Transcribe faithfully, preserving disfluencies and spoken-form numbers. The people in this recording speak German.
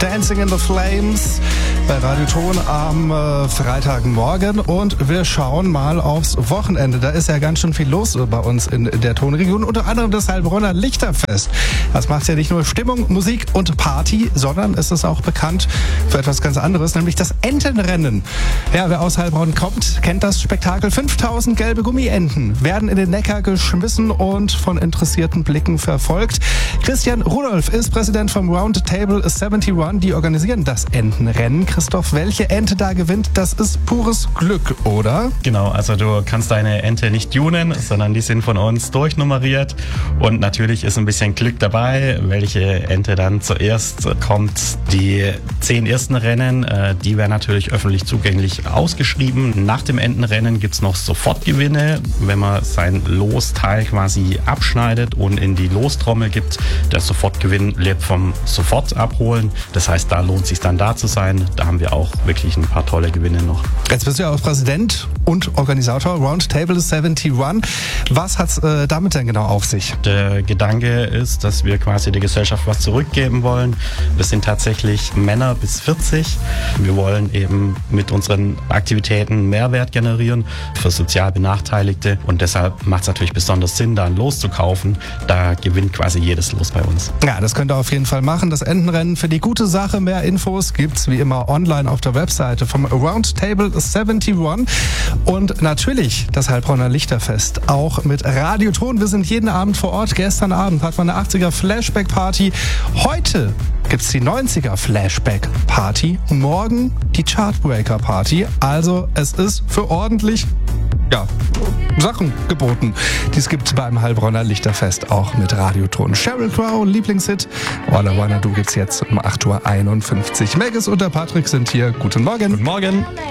Dancing in the Flames bei Radio Ton am äh, Freitagmorgen und wir schauen mal aufs Wochenende. Da ist ja ganz schön viel los bei uns in der Tonregion, unter anderem das Heilbronner Lichterfest. Das macht ja nicht nur Stimmung, Musik und Party, sondern es ist auch bekannt für etwas ganz anderes, nämlich das Entenrennen. Ja, wer aus Heilbronn kommt, kennt das Spektakel. fünftausend gelbe Gummienten werden in den Neckar geschmissen und von interessierten Blicken verfolgt. Christian Rudolph ist Präsident vom Roundtable einundsiebzig. Die organisieren das Entenrennen. Christoph, welche Ente da gewinnt, das ist pures Glück, oder? Genau, also du kannst deine Ente nicht tunen, sondern die sind von uns durchnummeriert und natürlich ist ein bisschen Glück dabei, welche Ente dann zuerst kommt. Die zehn ersten Rennen, die werden natürlich öffentlich zugänglich ausgeschrieben. Nach dem Entenrennen gibt's noch Sofortgewinne, wenn man sein Losteil quasi abschneidet und in die Lostrommel gibt. Der Sofortgewinn lebt vom Sofort abholen. Das heißt, da lohnt es sich dann da zu sein. Da haben wir auch wirklich ein paar tolle Gewinne noch. Jetzt bist du ja auch Präsident und Organisator Roundtable einundsiebzig. Was hat's äh, damit denn genau auf sich? Der Gedanke ist, dass wir quasi der Gesellschaft was zurückgeben wollen. Wir sind tatsächlich Männer bis vierzig. Wir wollen eben mit unseren Aktivitäten Mehrwert generieren für sozial Benachteiligte und deshalb macht es natürlich besonders Sinn, da ein Los zu kaufen. Da gewinnt quasi jedes Los bei uns. Ja, das könnt ihr auf jeden Fall machen. Das Entenrennen für die gute Sache. Mehr Infos gibt's wie immer online auf der Webseite vom Roundtable einundsiebzig. Und natürlich das Heilbronner Lichterfest, auch mit Radio Ton. Wir sind jeden Abend vor Ort. Gestern Abend hatten wir eine achtziger Flashback-Party. Heute gibt's die neunziger Flashback-Party. Morgen die Chartbreaker-Party. Also es ist für ordentlich ja, Sachen geboten. Dies gibt's beim Heilbronner Lichterfest auch mit Radioton. Sheryl Crow, Lieblingshit. All I Wanna Do gibt's jetzt um acht Uhr einundfünfzig. Megis und der Patrick sind hier. Guten Morgen. Guten Morgen.